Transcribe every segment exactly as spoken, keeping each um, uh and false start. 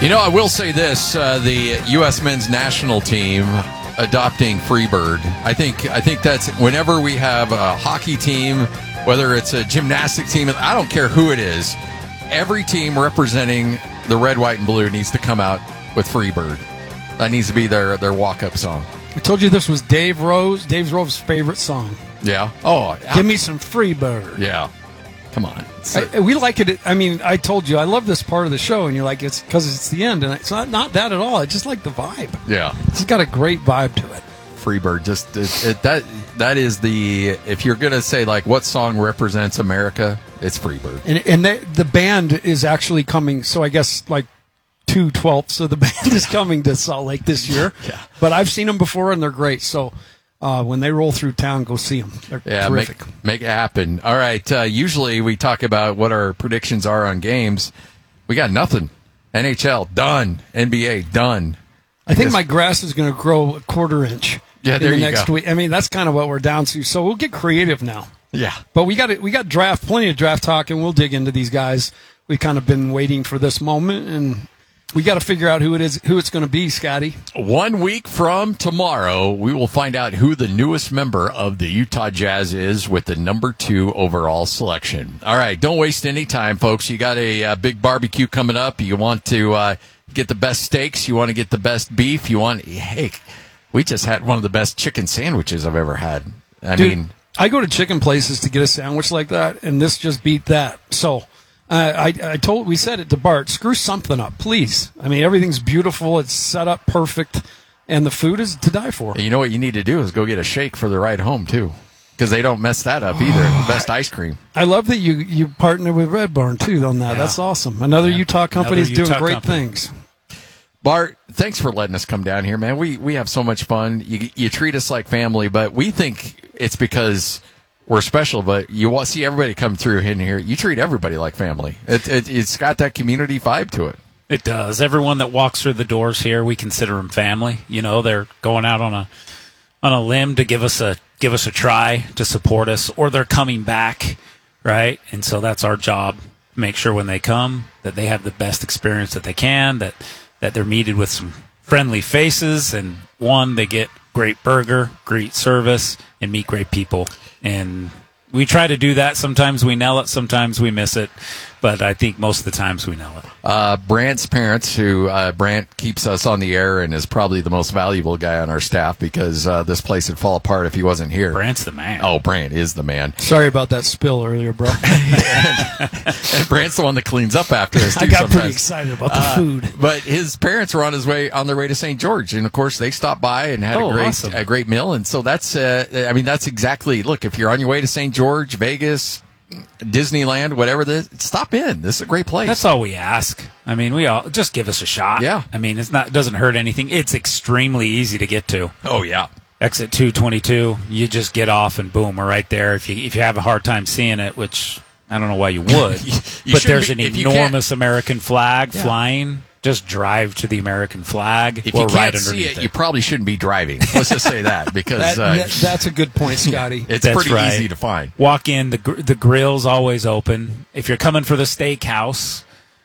You know, I will say this: uh, the U S men's national team adopting Freebird. I think I think that's whenever we have a hockey team, whether it's a gymnastic team, I don't care who it is. Every team representing the red, white, and blue needs to come out with Freebird. That needs to be their their walk-up song. I told you this was Dave Rose. Dave Rose's favorite song. Yeah. Oh, give me some Freebird. Yeah. Come on. I, we like it. I mean, I told you I love this part of the show, and you're like, it's because it's the end, and it's not not that at all. I just like the vibe. Yeah, it's got a great vibe to it. Freebird, just it, it, that that is the if you're gonna say like what song represents America, it's Freebird. And and they, the band is actually coming. So I guess like two twelfths of the band is coming to Salt Lake this year. Yeah, but I've seen them before, and they're great. So. Uh, when they roll through town, go see them. They're yeah, terrific. Make, make it happen. All right. Uh, usually we talk about what our predictions are on games. We got nothing. N H L, done. N B A, done. I, I think my grass is going to grow a quarter inch yeah, there in the you next go. week. I mean, that's kind of what we're down to. So we'll get creative now. Yeah. But we got it. We got draft, plenty of draft talk, and we'll dig into these guys. We've kind of been waiting for this moment, and we got to figure out who it is, who it's going to be, Scotty. One week from tomorrow, we will find out who the newest member of the Utah Jazz is with the number two overall selection. All right, don't waste any time, folks. You got a, a big barbecue coming up. You want to uh, get the best steaks. You want to get the best beef. You want, hey, we just had one of the best chicken sandwiches I've ever had. I Dude, mean, I go to chicken places to get a sandwich like that, and this just beat that. So. Uh, I, I told we said it to Bart. Screw something up, please. I mean, everything's beautiful. It's set up perfect, and the food is to die for. You know what you need to do is go get a shake for the ride home too, because they don't mess that up either. The best ice cream. I love that you you partner with Red Barn too on that. Yeah. That's awesome. Another yeah. Utah company's Another Utah doing great company. things. Bart, thanks for letting us come down here, man. We we have so much fun. You you treat us like family, but we think it's because we're special, but you want to see everybody come through in here. You treat everybody like family. It, it, it's got that community vibe to it. It does. Everyone that walks through the doors here, we consider them family. You know, they're going out on a on a limb to give us a give us a try, to support us, or they're coming back, right? And so that's our job. Make sure when they come that they have the best experience that they can, that that they're meted with some friendly faces, and one, they get great burger, great service, and meet great people. And we try to do that. Sometimes we nail it, sometimes we miss it, but I think most of the times we nail it. Uh, Brant's parents, who uh, Brant keeps us on the air and is probably the most valuable guy on our staff because uh, this place would fall apart if he wasn't here. Brant's the man. Oh, Brant is the man. Sorry about that spill earlier, bro. and, and Brant's the one that cleans up after us, too, I got sometimes. pretty excited about the uh, food. But his parents were on his way on their way to Saint George, and of course they stopped by and had oh, a great awesome. a great meal. And so that's, uh, I mean, that's exactly. Look, if you're on your way to Saint George, Vegas, Disneyland, whatever this, stop in. This is a great place. That's all we ask. I mean, we all just give us a shot. Yeah. I mean, it's not it doesn't hurt anything. It's extremely easy to get to. Oh yeah. Exit two twenty-two. You just get off and boom, we're right there. If you if you have a hard time seeing it, which I don't know why you would, you, you but there's be, an enormous American flag yeah. flying. Just drive to the American flag. If We're you can't right see underneath it, it, you probably shouldn't be driving. Let's just say that because that, uh, that, that's a good point, Scotty. It's that's pretty right. easy to find. Walk in, the gr- the grill's always open. If you're coming for the steakhouse,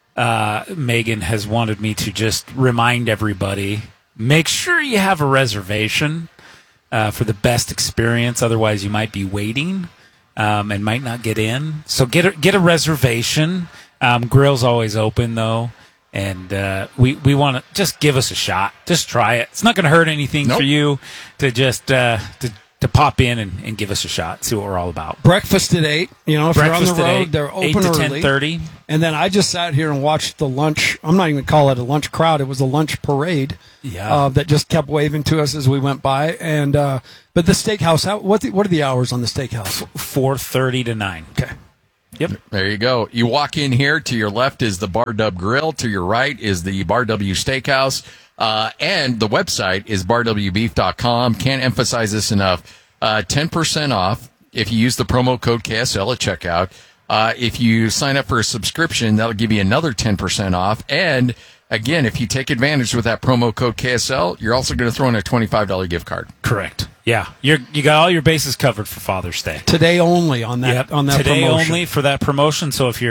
uh, Megan has wanted me to just remind everybody: make sure you have a reservation uh, for the best experience. Otherwise, you might be waiting um, and might not get in. So get a, get a reservation. Um, grill's always open though. And uh, we, we want to just give us a shot. Just try it. It's not going to hurt anything nope. for you to just uh, to, to pop in and, and give us a shot, see what we're all about. Breakfast at eight. You know, if Breakfast you're on the road, eight, they're open eight to early. ten thirty. And then I just sat here and watched the lunch. I'm not even going to call it a lunch crowd. It was a lunch parade yeah. uh, that just kept waving to us as we went by. And uh, but the steakhouse, how, what the, what are the hours on the steakhouse? four thirty to nine. Okay. Yep. There you go. You walk in here. To your left is the Bar Dub Grill. To your right is the Bar W Steakhouse. Uh, and the website is bar w beef dot com. Can't emphasize this enough. Uh, ten percent off if you use the promo code K S L at checkout. Uh, if you sign up for a subscription, that'll give you another ten percent off. And again, if you take advantage with that promo code K S L, you're also going to throw in a twenty-five dollars gift card. Correct. Yeah, you're you got all your bases covered for Father's Day. Today only on that yep. on that Today promotion. only for that promotion. So if you're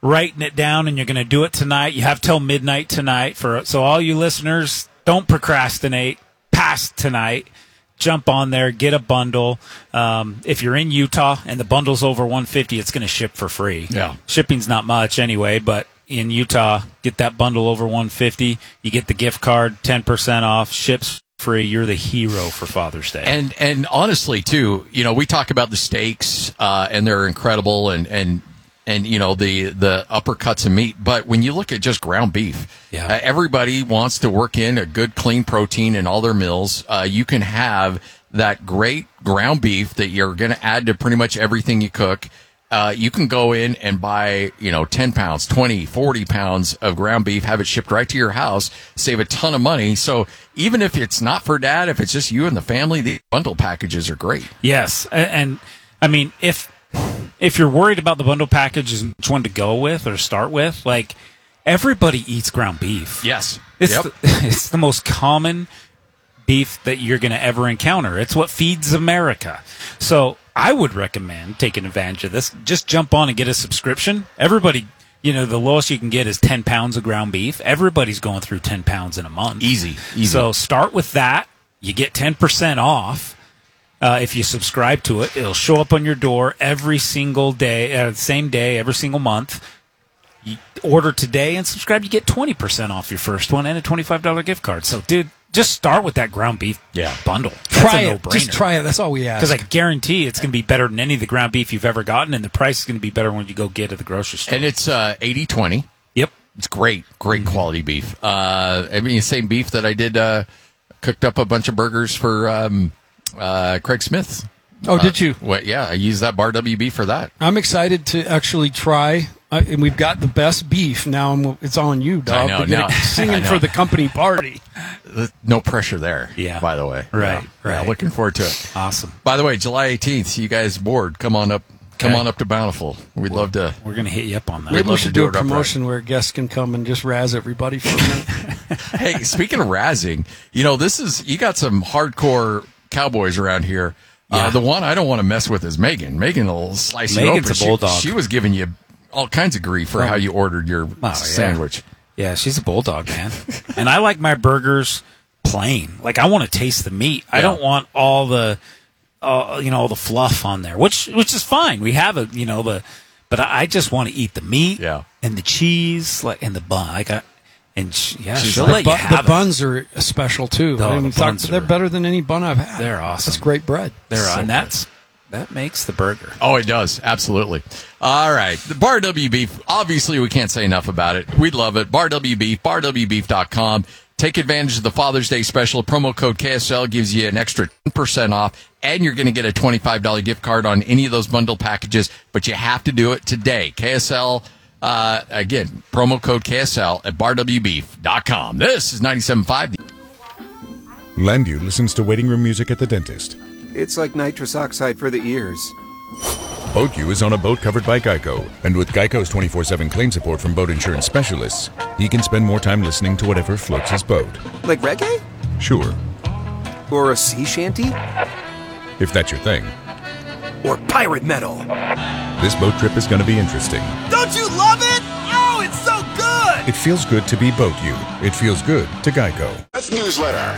writing it down and you're going to do it tonight, you have till midnight tonight. For so all you listeners, don't procrastinate past tonight. Jump on there, get a bundle. Um, if you're in Utah and the bundle's over one hundred fifty dollars, it's going to ship for free. Yeah. Shipping's not much anyway, but in Utah, get that bundle over one hundred fifty dollars. You get the gift card, ten percent off, ships free. You're the hero for Father's Day. And and honestly, too, you know, we talk about the steaks, uh, and they're incredible, and and and you know the the uppercuts of meat. But when you look at just ground beef, Yeah. uh, everybody wants to work in a good, clean protein in all their meals. Uh, you can have that great ground beef that you're going to add to pretty much everything you cook. Uh, you can go in and buy, you know, ten pounds, twenty, forty pounds of ground beef, have it shipped right to your house, save a ton of money. So even if it's not for dad, if it's just you and the family, the bundle packages are great. Yes, and, and I mean, if if you're worried about the bundle packages and which one to go with or start with, like everybody eats ground beef. Yes. It's Yep. the, it's the most common beef that you're going to ever encounter. It's what feeds America. So I would recommend taking advantage of this. Just jump on and get a subscription. Everybody, you know, the lowest you can get is ten pounds of ground beef. Everybody's going through ten pounds in a month. Easy. Easy. So start with that. You get ten percent off. Uh, if you subscribe to it, it'll show up on your door every single day, uh, same day, every single month. You order today and subscribe, you get twenty percent off your first one and a twenty-five dollars gift card. So, dude, just start with that ground beef Yeah. bundle. That's Try a it. no-brainer. Just try it. That's all we ask. Because I guarantee it's going to be better than any of the ground beef you've ever gotten, and the price is going to be better when you go get it at the grocery store. And it's uh, eighty twenty. Yep. It's great, great Mm-hmm. quality beef. Uh, I mean, same beef that I did, uh, cooked up a bunch of burgers for um, uh, Craig Smith. oh, did you? What? Yeah, I used that Bar W B for that. I'm excited to actually try. Uh, and we've got the best beef. Now I'm, it's on you, dog. I know, to get now- it singing I know. for the company party. No pressure there. Yeah. By the way. Right, Yeah, right. yeah, looking forward to it. Awesome. By the way, July eighteenth, you guys bored? Come on up. Come Okay. on up to Bountiful. We'd love to. We're going to hit you up on that. Maybe we love to should do do a it upright. promotion where guests can come and just razz everybody for a minute. Hey, speaking of razzing, you know, this is, you got some hardcore cowboys around here. Yeah. Uh, the one I don't want to mess with is Megan. Megan will slice you Megan's open. a bulldog. She, she was giving you all kinds of grief for how you ordered your yeah. sandwich. Yeah, she's a bulldog, man. And I like my burgers plain. Like, I want to taste the meat. I Yeah. don't want all the, uh, you know, all the fluff on there, which which is fine. We have a, you know, the, but I I just want to eat the meat Yeah. and the cheese, like, and the bun. Like, I, and she, yeah, She's she'll like, let Bu- you the have it. buns are special too. Oh, I mean, the buns talk- they're are- better than any bun I've had. They're awesome. That's great bread. They're, So and that's that makes the burger. Oh, it does. Absolutely. All right. The Bar W Beef, obviously we can't say enough about it. We'd love it. Bar W Beef, bar w beef dot com. Take advantage of the Father's Day special. Promo code K S L gives you an extra ten percent off, and you're going to get a twenty-five dollars gift card on any of those bundle packages, but you have to do it today. K S L, uh, again, promo code K S L at bar w beef dot com. This is ninety-seven point five. Landview listens to waiting room music at the dentist. It's like nitrous oxide for the ears. BoatU is on a boat covered by Geico, and with Geico's twenty-four seven claim support from boat insurance specialists, he can spend more time listening to whatever floats his boat. Like reggae? Sure, Or a sea shanty? if that's your thing. Or pirate metal? This boat trip is going to be interesting. Don't you love it? Oh, it's so good! It feels good to be BoatU. It feels good to Geico. This newsletter.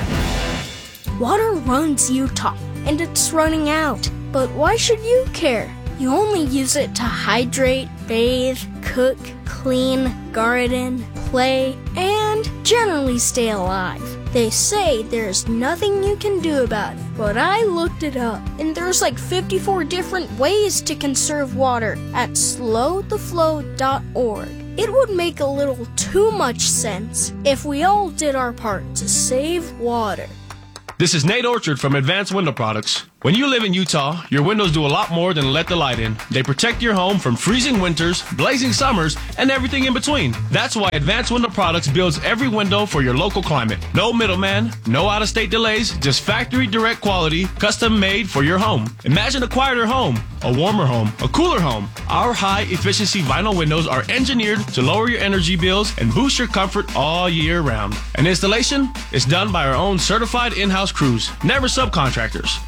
Water runs Utah, and it's running out. But why should you care? You only use it to hydrate, bathe, cook, clean, garden, play, and generally stay alive. They say there's nothing you can do about it, but I looked it up, and there's like fifty-four different ways to conserve water at slow the flow dot org. It would make a little too much sense if we all did our part to save water. This is Nate Orchard from Advanced Window Products. When you live in Utah, your windows do a lot more than let the light in. They protect your home from freezing winters, blazing summers, and everything in between. That's why Advanced Window Products builds every window for your local climate. No middleman, no out-of-state delays, just factory direct quality, custom made for your home. Imagine a quieter home, a warmer home, a cooler home. Our high-efficiency vinyl windows are engineered to lower your energy bills and boost your comfort all year round. And installation is done by our own certified in-house crews, never subcontractors. That's why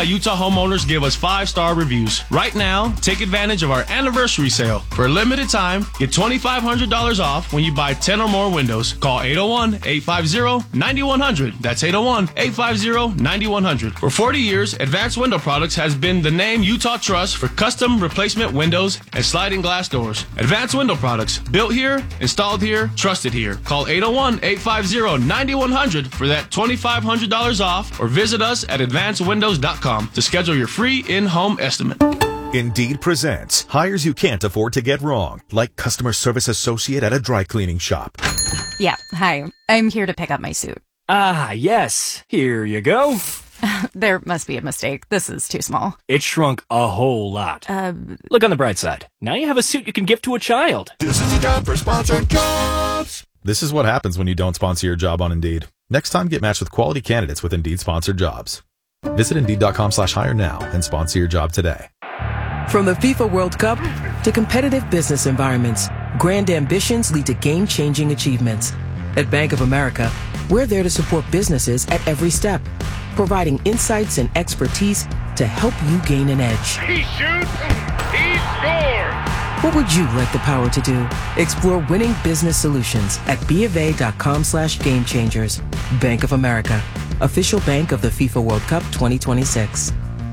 Utah homeowners give us five-star reviews. Right now, take advantage of our anniversary sale. For a limited time, get twenty-five hundred dollars off when you buy ten or more windows. Call eight oh one, eight five zero, nine one zero zero. That's eight oh one, eight five zero, nine one zero zero. For forty years, Advanced Window Products has been the name Utah trusts for custom replacement windows and sliding glass doors. Advanced Window Products, built here, installed here, trusted here. Call eight oh one, eight five zero, nine one zero zero for that twenty-five hundred dollars off, or visit us at advanced windows dot com to schedule your free in-home estimate. Indeed presents hires you can't afford to get wrong, like customer service associate at a dry cleaning shop. Yeah, hi. I'm here to pick up my suit. Ah, yes. Here you go. There must be a mistake. This is too small. It shrunk a whole lot. Uh, Look on the bright side. Now you have a suit you can give to a child. This is the time for sponsored jobs. This is what happens when you don't sponsor your job on Indeed. Next time, get matched with quality candidates with Indeed sponsored jobs. Visit Indeed.com slash hire now and sponsor your job today. From the FIFA World Cup to competitive business environments, grand ambitions lead to game-changing achievements. At Bank of America, we're there to support businesses at every step, providing insights and expertise to help you gain an edge. He shoots, he scores! What would you like the power to do? Explore winning business solutions at BofA.com slash game changers. Bank of America, official bank of the FIFA World Cup twenty twenty-six.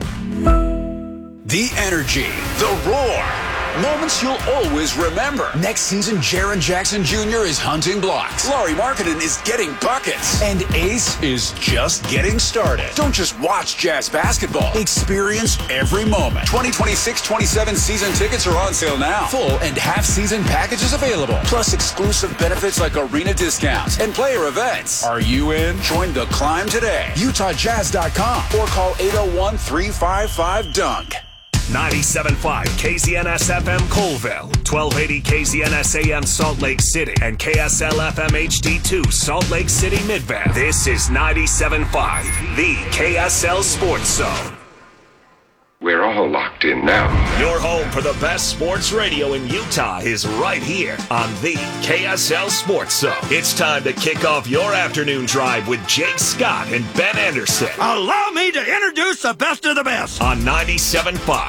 The energy, the roar, moments you'll always remember. Next season, Jaren Jackson Junior is hunting blocks. Laurie Markkinen is getting buckets. And Ace is just getting started. Don't just watch Jazz basketball. Experience every moment. twenty twenty-six twenty-seven season tickets are on sale now. Full and half-season packages available. Plus exclusive benefits like arena discounts and player events. Are you in? Join the climb today. Utah Jazz dot com or call eight oh one, three five five, dunk. ninety-seven point five K Z N S F M Colville, twelve eighty K Z N S A M Salt Lake City, and K S L F M H D two Salt Lake City Midvale. This is ninety-seven point five, the K S L Sports Zone. We're all locked in now. Your home for the best sports radio in Utah is right here on the K S L Sports Zone. It's time to kick off your afternoon drive with Jake Scott and Ben Anderson. Allow me to introduce the best of the best On ninety-seven point five.